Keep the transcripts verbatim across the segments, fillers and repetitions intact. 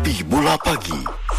Kopi Bola Pagi.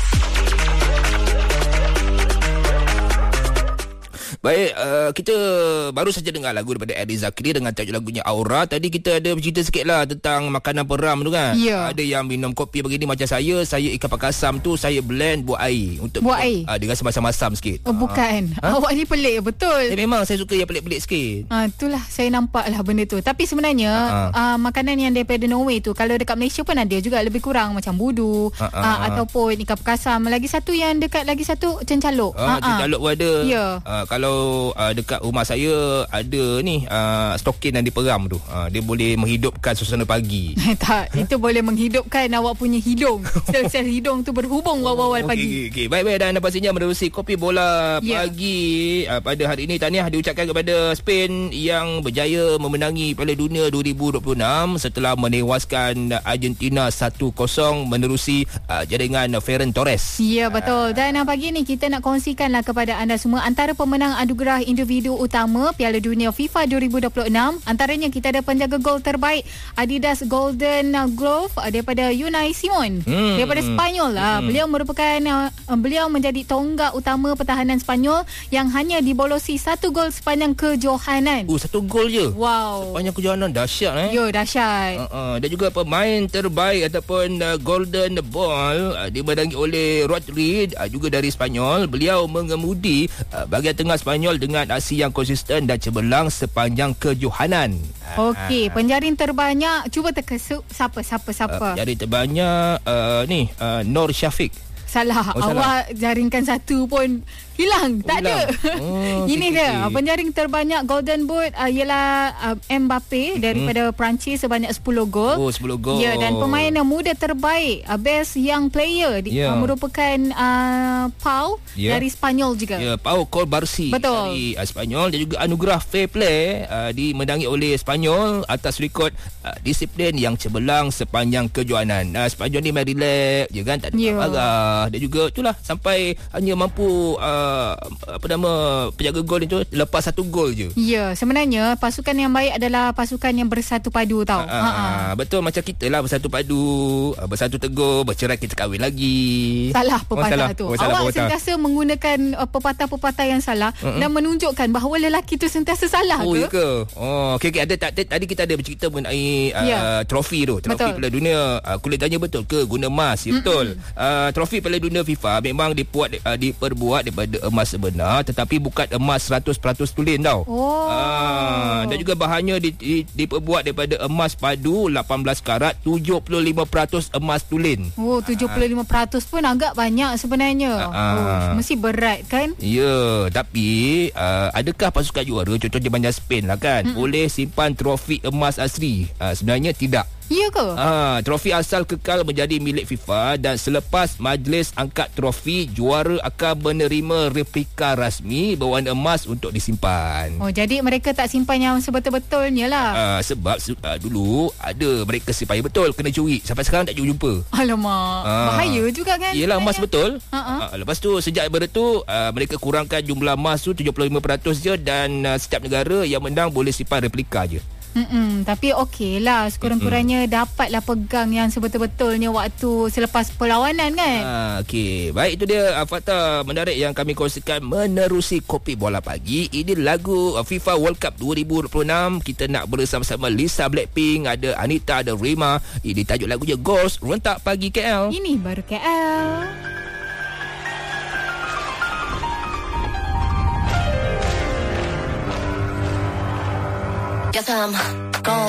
Baik, uh, kita baru saja dengar lagu daripada Eddie Zakri dengan tajuk lagunya Aura. Tadi kita ada bercerita sikit lah tentang makanan peram tu kan. Ya. Ada yang minum kopi begini macam saya. Saya ikan pakasam tu saya blend buat air. Untuk Buat air? Uh, dia rasa masam-masam sikit. Oh, bukan. Ha? Awak ni pelik betul. Eh, memang saya suka yang pelik-pelik sikit. Ah, itulah saya nampak lah benda tu. Tapi sebenarnya Ha-ha. uh, makanan yang daripada Norway tu kalau dekat Malaysia pun ada juga lebih kurang macam budu uh, ataupun ikan pakasam. Lagi satu yang dekat lagi satu cencaluk. Ah, cencaluk pun ada. Ya. Uh, kalau uh, dekat rumah saya ada ni uh, stokin yang diperam tu. Uh, dia boleh menghidupkan suasana pagi. Tak, itu boleh menghidupkan awak punya hidung. Sel-sel hidung tu berhubung awal-awal Oh, pagi. Okay, okay. Baik-baik, dan pastinya menerusi Kopi Bola Ya. Pagi uh, pada hari ini. Tahniah diucapkan kepada Spain yang berjaya memenangi Piala Dunia dua ribu dua puluh enam setelah menewaskan Argentina satu kosong menerusi uh, jaringan Ferran Torres. Ya, betul. Dan uh, pagi ni kita nak kongsikanlah kepada anda semua antara pemenang anugerah individu utama Piala Dunia FIFA dua ribu dua puluh enam. Antaranya kita ada penjaga gol terbaik Adidas Golden Glove daripada Unai Simon Hmm. daripada Spanyol lah. Hmm. Beliau merupakan uh, beliau menjadi tonggak utama pertahanan Spanyol yang hanya dibolosi satu gol sepanjang kejohanan. Uh, satu gol je. Wow. Banyak kejohanan, dahsyat eh. Yo, dahsyat. Uh, uh, dan juga pemain terbaik ataupun uh, Golden Ball uh, dimenangi oleh Rodri uh, juga dari Spanyol. Beliau mengemudi uh, bahagian tengah Spanyol dengan aksi yang konsisten dan cemerlang sepanjang kejohanan. Okey, penjaring terbanyak cuba teka su- siapa siapa siapa. Uh, jari terbanyak uh, ni uh, Nur Syafiq. Salah. Oh, Awak salah. jaringkan satu pun hilang. Oh, Tak hilang. ada. Oh, Ini okey, dia. okey. Penjaring terbanyak Golden Boot uh, ialah uh, Mbappe daripada mm-hmm. Perancis sebanyak sepuluh gol. Oh, sepuluh gol. Ya, dan pemain yang muda terbaik uh, Best Young Player di, Ya. uh, merupakan uh, Pau Ya. dari Spanyol juga. Ya, Pau Colbarsi Betul. dari uh, Spanyol, dan juga anugerah Fair Play uh, dimenangi oleh Spanyol atas rekod uh, disiplin yang cemerlang sepanjang kejohanan. Uh, Spanyol ni main relax je kan, tak ada Ya. marah. Dan juga itulah sampai hanya mampu uh, apa nama penjaga gol itu lepas satu gol je. Ya, sebenarnya pasukan yang baik adalah pasukan yang bersatu padu tau. Ah, ah, ah, betul, macam kita lah, bersatu padu, ah, bersatu teguh, bercerai kita kahwin lagi. Salah Oh, pepatah salah. tu. Oh, salah Awak pepatah. sentiasa menggunakan uh, pepatah-pepatah yang salah uh-uh. dan menunjukkan bahawa lelaki tu sentiasa salah Oh, ke? ya ke? Oh, okey, okey. Ada tak, tadi kita ada bercerita mengenai uh, Ya. trofi tu, trofi Betul. Piala Dunia. Uh, kulit tanya betul ke guna emas? Ya, betul. Uh, trofi Piala Dunia FIFA memang dibuat uh, diperbuat daripada emas sebenar, tetapi bukan emas seratus peratus tulen tau. Oh. Uh, dan juga bahannya di, di, diperbuat daripada emas padu lapan belas karat, tujuh puluh lima peratus emas tulen. Oh, tujuh puluh lima peratus pun agak banyak sebenarnya. Ah. Oh, mesti berat kan? Ya, tapi uh, adakah pasukan juara, contohnya banyak Spain lah kan, mm-hmm. boleh simpan trofi emas asli? Uh, sebenarnya tidak. Ya ke? Ah, trofi asal kekal menjadi milik FIFA, dan selepas majlis angkat trofi, juara akan menerima replika rasmi berwarna emas untuk disimpan. Oh, jadi mereka tak simpan yang sebetul-betulnya lah. Ah, sebab uh, dulu ada mereka simpan betul, kena curi. Sampai sekarang tak jumpa. Alamak, Ah. bahaya juga kan? Yelah, emas betul. Ha-ha. Uh, lepas tu sejak daripada tu uh, mereka kurangkan jumlah emas tu tujuh puluh lima peratus je, dan uh, setiap negara yang menang boleh simpan replika je. Mm-mm, tapi okey lah, sekurang-kurangnya dapatlah pegang yang sebetul-betulnya waktu selepas perlawanan kan. Ah, okey. Baik, itu dia uh, fakta menarik yang kami kongsikan menerusi Kopi Bola Pagi. Ini lagu uh, FIFA World Cup dua ribu dua puluh enam. Kita nak bersama-sama Lisa Blackpink, ada Anita, ada Rima. Ini tajuk lagunya Ghost, Rentak Pagi K L. Ini baru K L. Guess I'm gone.